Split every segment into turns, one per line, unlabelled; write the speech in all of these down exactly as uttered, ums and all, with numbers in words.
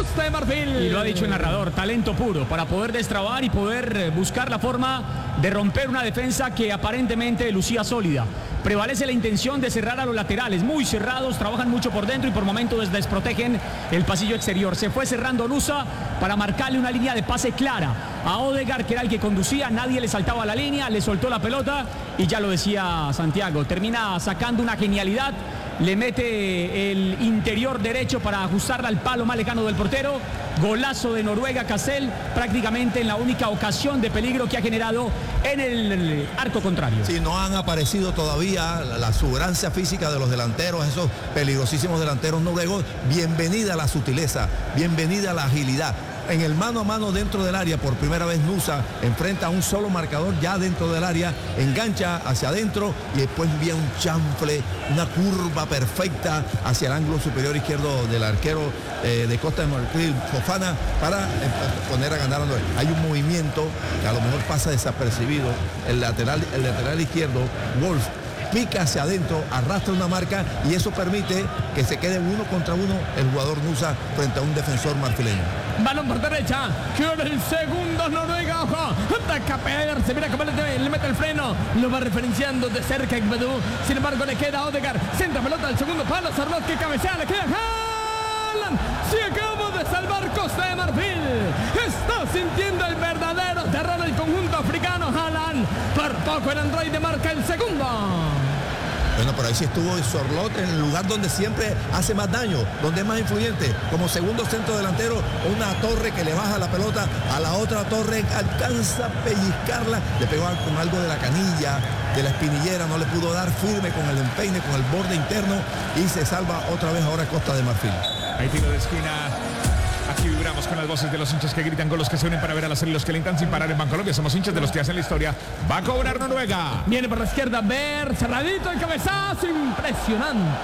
Costa de Marfil.
Y lo ha dicho el narrador, talento puro para poder destrabar y poder buscar la forma de romper una defensa que aparentemente lucía sólida. Prevalece la intención de cerrar a los laterales, muy cerrados, trabajan mucho por dentro y por momentos desprotegen el pasillo exterior. Se fue cerrando Nusa para marcarle una línea de pase clara a Odegaard, que era el que conducía, nadie le saltaba la línea, le soltó la pelota y ya lo decía Santiago, termina sacando una genialidad, le mete el interior derecho para ajustarla al palo más lejano del portero. Golazo de Noruega, Cassell, prácticamente en la única ocasión de peligro que ha generado en el arco contrario.
Sí, no han aparecido todavía la, la exuberancia física de los delanteros, esos peligrosísimos delanteros noruegos. Bienvenida a la sutileza, bienvenida a la agilidad. En el mano a mano dentro del área, por primera vez Nusa enfrenta a un solo marcador ya dentro del área, engancha hacia adentro y después envía un chanfle, una curva perfecta hacia el ángulo superior izquierdo del arquero eh, de Costa de Marfil, Fofana, para eh, poner a ganar a Noruega. Hay un movimiento que a lo mejor pasa desapercibido, el lateral, el lateral izquierdo, Wolf, pica hacia adentro, arrastra una marca y eso permite que se quede uno contra uno el jugador Nusa frente a un defensor marfileño.
Balón por derecha, que el segundo Noruega, ojo, ataca Pedersen, mira cómo le, le mete el freno, lo va referenciando de cerca Ekbadou, sin embargo le queda Odegaard, centra pelota al segundo palo, Sarlot que cabecea, le queda Haaland, se acaba de salvar Costa de Marfil, está sintiendo el verdadero terror del conjunto africano, Haaland, por poco el androide marca el segundo.
Bueno, pero ahí sí estuvo Sorlot en el lugar donde siempre hace más daño, donde es más influyente, como segundo centro delantero, una torre que le baja la pelota a la otra torre, alcanza a pellizcarla, le pegó con algo de la canilla, de la espinillera, no le pudo dar firme con el empeine, con el borde interno y se salva otra vez ahora Costa de Marfil.
Ahí tiro de esquina. Aquí vibramos con las voces de los hinchas que gritan, con los que se unen para ver a la serie, los que alentan sin parar en Bancolombia. Somos hinchas de los que hacen la historia. Va a cobrar Noruega.
Viene por la izquierda, Ver, cerradito el cabezazo, impresionante.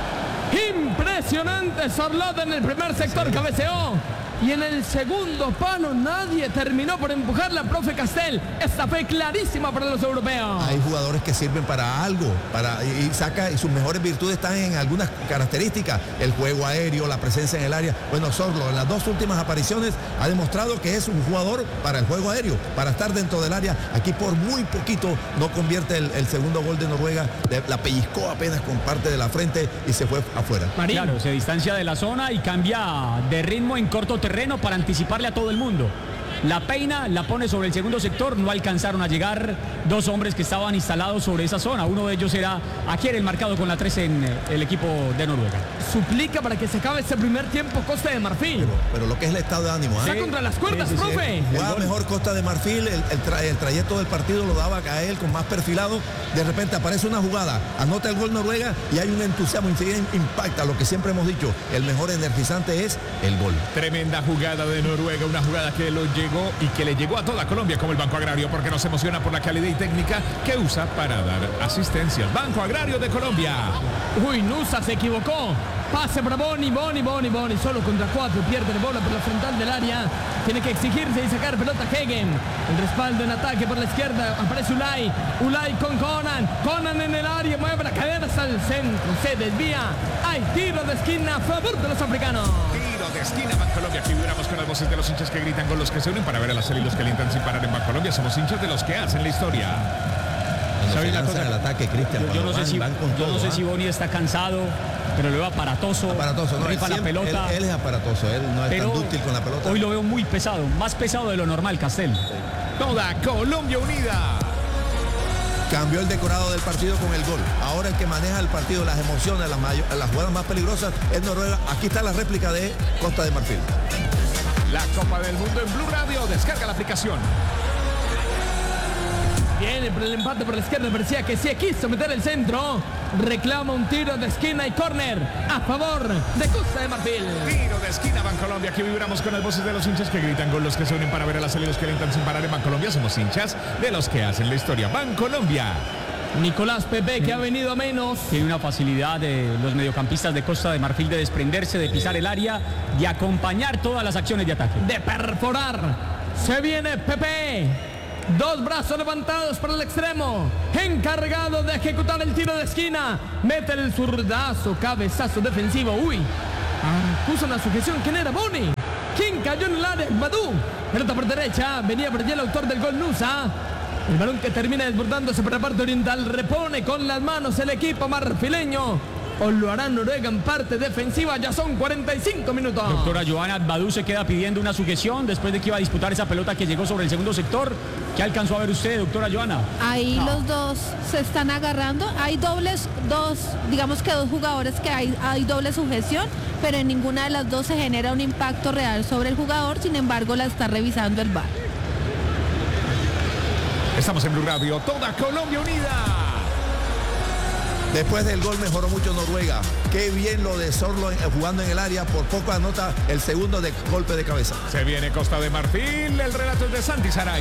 Impresionante, Sorlot en el primer sector cabeceó. Y en el segundo palo nadie terminó por empujarla, profe Castel. Esta fue clarísima para los europeos.
Hay jugadores que sirven para algo, para, y saca, y sus mejores virtudes están en algunas características, el juego aéreo, la presencia en el área. Bueno, Sorlot en las dos últimas apariciones ha demostrado que es un jugador para el juego aéreo, para estar dentro del área. Aquí por muy poquito no convierte el, el segundo gol de Noruega, de, la pellizcó apenas con parte de la frente y se fue afuera.
Marín. Claro, se distancia de la zona y cambia de ritmo en corto terreno para anticiparle a todo el mundo. La peina, la pone sobre el segundo sector, no alcanzaron a llegar dos hombres que estaban instalados sobre esa zona. Uno de ellos era Aquier, el marcado con la tres en el equipo de Noruega.
Suplica para que se acabe ese primer tiempo Costa de Marfil.
Pero, pero lo que es el estado de ánimo.
Está
¿eh?
contra las cuerdas,
sí, sí,
profe.
Sí. Jugaba mejor Costa de Marfil, el, el, tra el trayecto del partido lo daba a él con más perfilado. De repente aparece una jugada, anota el gol Noruega y hay un entusiasmo, impacta lo que siempre hemos dicho, el mejor energizante es el gol.
Tremenda jugada de Noruega, una jugada que lo llegó y que le llegó a toda Colombia, como el Banco Agrario, porque nos emociona por la calidad y técnica que usa para dar asistencia. Banco Agrario de Colombia.
Uy, Nusa se equivocó. Pase para Boni, Boni, Boni, Boni. Solo contra cuatro, pierde la bola por la frontal del área. Tiene que exigirse y sacar pelota Hegen. El respaldo en ataque por la izquierda. Aparece Ulay. Ulay con Conan. Conan en el área. Mueve la cadera hasta el centro. Se desvía. Hay tiro de esquina a favor de los africanos.
Tiro de esquina, Bancolombia. Aquí vibramos con las voces de los hinchas que gritan, con los que se unen para ver a la serie y los que alientan sin parar en Bancolombia. Somos hinchas de los que hacen la historia.
¿Sabes la cosa? El ataque, Cristian.
Yo, yo no sé
van,
si,
van con
yo
todo,
no sé
¿eh?
si Boni está cansado, pero lo veo aparatoso.
Aparatoso, no,
rifa la
siempre,
pelota.
Él, él es aparatoso, él no es
pero
tan dúctil con la pelota.
Hoy lo veo muy pesado, más pesado de lo normal, Castel. Sí.
Toda Colombia unida.
Cambió el decorado del partido con el gol. Ahora el que maneja el partido, las emociones, las, mayor, las jugadas más peligrosas es Noruega. Aquí está la réplica de Costa de Marfil.
La Copa del Mundo en Blue Radio. Descarga la aplicación.
Viene por el empate por la izquierda, parecía que sí quiso meter el centro. Reclama un tiro de esquina y córner a favor de Costa de Marfil.
Tiro de esquina, Bancolombia. Aquí vibramos con las voces de los hinchas que gritan, con los que se unen para ver a las salidas que alientan sin parar en Bancolombia. Somos hinchas de los que hacen la historia. Bancolombia.
Nicolás Pepe, que ha venido a menos.
Tiene una facilidad de los mediocampistas de Costa de Marfil de desprenderse, de pisar el área, de acompañar todas las acciones de ataque.
De perforar. Se viene Pepe. Dos brazos levantados para el extremo. Encargado de ejecutar el tiro de esquina. Mete el zurdazo, cabezazo defensivo. Uy. Puso una sujeción. ¿Quién era? Boni. cayó en el área. Badú. Pelota por derecha. Venía por allí el autor del gol, Nusa. El balón que termina desbordándose por la parte oriental. Repone con las manos el equipo marfileño. O lo hará Noruega en parte defensiva. Ya son cuarenta y cinco minutos.
Doctora Joana, Badú se queda pidiendo una sujeción después de que iba a disputar esa pelota que llegó sobre el segundo sector. ¿Qué alcanzó a ver usted, doctora Joana?
Ahí no. Los dos se están agarrando. Hay dobles, dos, digamos que dos jugadores que hay, hay doble sujeción, pero en ninguna de las dos se genera un impacto real sobre el jugador. Sin embargo, la está revisando el V A R.
Estamos en Blue Radio, toda Colombia unida.
Después del gol mejoró mucho Noruega. Qué bien lo de Sorlo en, jugando en el área. Por poco anota el segundo de golpe de cabeza.
Se viene Costa de Marfil. El relato es de Santi Saray.